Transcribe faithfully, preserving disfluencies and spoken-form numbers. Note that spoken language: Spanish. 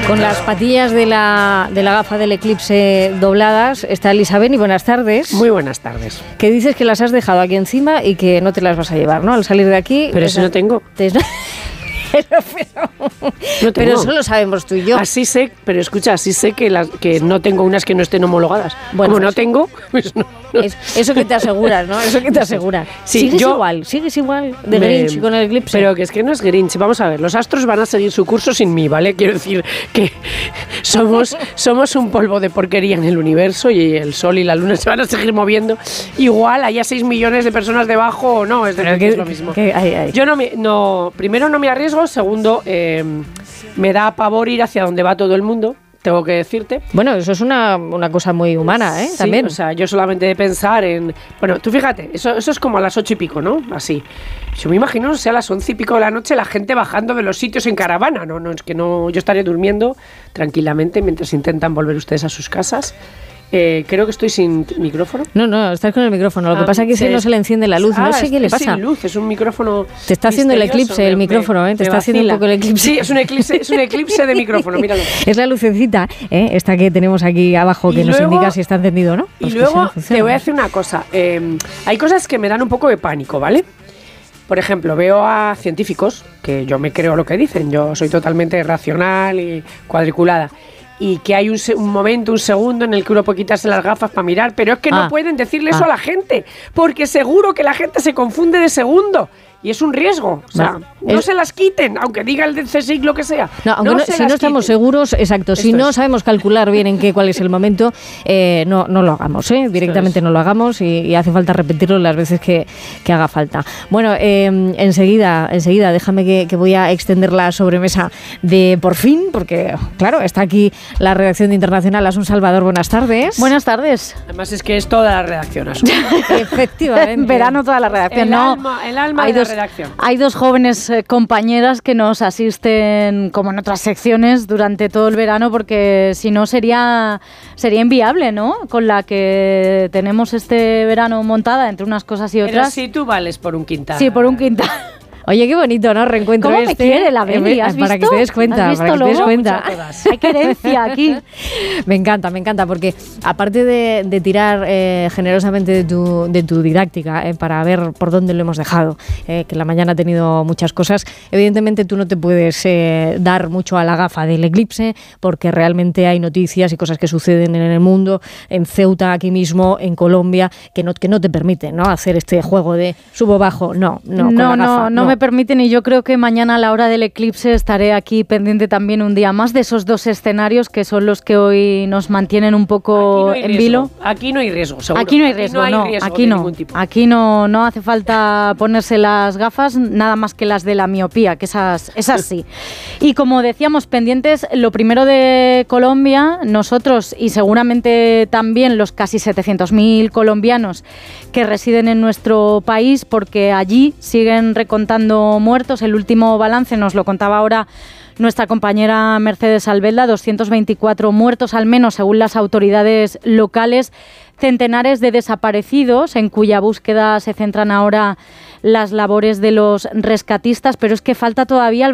Con las patillas de la, de la gafa del eclipse dobladas está Elisa Beni. Buenas tardes. Muy buenas tardes. Que dices que las has dejado aquí encima y que no te las vas a llevar, ¿no? Al salir de aquí... Pero eso no tengo. Te... Pero, pero, no pero eso lo sabemos tú y yo. Así sé, pero escucha, así sé que, las, que no tengo unas que no estén homologadas. Bueno, como no tengo, pues no, no. Es, eso que te aseguras, ¿no? Eso que te aseguras. Sí, sigues yo, igual, sigues igual de me, Grinch con el eclipse. Pero que es que no es Grinch. Vamos a ver, los astros van a seguir su curso sin mí, ¿vale? Quiero decir que somos, somos un polvo de porquería en el universo y el sol y la luna se van a seguir moviendo. Igual haya seis millones de personas debajo o no, es, decir, que es lo mismo. Que, ay, ay. Yo no me, no, primero no me arriesgo, segundo... Eh, Eh, me da pavor ir hacia donde va todo el mundo, tengo que decirte. Bueno, eso es una, una cosa muy humana, ¿eh? Sí, también. O sea, yo solamente de pensar en... Bueno, tú fíjate, eso, eso es como a las ocho y pico, ¿no? Así. Yo me imagino, o sea, a las once y pico de la noche la gente bajando de los sitios en caravana. No, no, es que no... Yo estaría durmiendo tranquilamente mientras intentan volver ustedes a sus casas. Eh, creo que estoy sin micrófono. No, no, estás con el micrófono. Lo ah, que pasa es que se, si no se le enciende la luz. Ah, no sé qué le pasa. Es sin luz, es un micrófono. Te está haciendo el eclipse, el micrófono, ¿eh? Te está haciendo un poco el eclipse. Sí, es un eclipse, es un eclipse de micrófono, míralo. Es la lucecita, ¿eh? Esta que tenemos aquí abajo que nos indica si está encendido o no. Pues y luego sí, te voy a decir una cosa. Eh, hay cosas que me dan un poco de pánico, ¿vale? Por ejemplo, veo a científicos, que yo me creo lo que dicen, yo soy totalmente racional y cuadriculada, y que hay un, un momento, un segundo en el que uno puede quitarse las gafas para mirar, pero es que ah. no pueden decirle eso ah. a la gente, porque seguro que la gente se confunde de segundo. Y es un riesgo, o sea, no, no se las quiten, aunque diga el del C S I C lo que sea. No, aunque no no, si no estamos quiten. seguros, exacto, Esto si no es. sabemos calcular bien en qué, cuál es el momento, eh, no, no lo hagamos, ¿eh? Directamente no lo hagamos y, y hace falta repetirlo las veces que, que haga falta. Bueno, eh, enseguida, enseguida, déjame que, que voy a extender la sobremesa de por fin, porque claro, está aquí la redacción de Internacional. Asun Salvador, buenas tardes. Buenas tardes. Además es que es toda la redacción, Asun. Efectivamente. En verano toda la redacción. El no, alma, el alma hay de dos, la redacción. Hay dos jóvenes eh, compañeras que nos asisten, como en otras secciones, durante todo el verano, porque si no sería, sería inviable, ¿no? Con la que tenemos este verano montada entre unas cosas y otras. Pero si tú vales por un quintal. Sí, por un quintal. Oye, qué bonito, ¿no? Reencuentro ¿Cómo este. me quiere la Beni? ¿Has para visto? que te des cuenta, ¿Has para que visto te des luego? cuenta. Hay querencia aquí. Me encanta, me encanta, porque aparte de, de tirar eh, generosamente de tu, de tu didáctica eh, para ver por dónde lo hemos dejado, eh, que la mañana ha tenido muchas cosas, evidentemente tú no te puedes eh, dar mucho a la gafa del eclipse, porque realmente hay noticias y cosas que suceden en el mundo, en Ceuta, aquí mismo, en Colombia, que no, que no te permiten, ¿no? Hacer este juego de subo-bajo. No, no, con no, la gafa, no, no, no me permiten, y yo creo que mañana a la hora del eclipse estaré aquí pendiente también un día más de esos dos escenarios que son los que hoy nos mantienen un poco no en vilo. Aquí no hay riesgo, seguro. Aquí no hay riesgo, aquí no, no, hay riesgo aquí de no, ningún tipo. aquí no, no hace falta ponerse las gafas, nada más que las de la miopía, que esas, esas sí. Y como decíamos, pendientes, lo primero de Colombia, nosotros y seguramente también los casi setecientos mil colombianos que residen en nuestro país, porque allí siguen recontando muertos. El último balance nos lo contaba ahora nuestra compañera Mercedes Albelda, doscientos veinticuatro muertos al menos según las autoridades locales, centenares de desaparecidos en cuya búsqueda se centran ahora las labores de los rescatistas, pero es que falta todavía el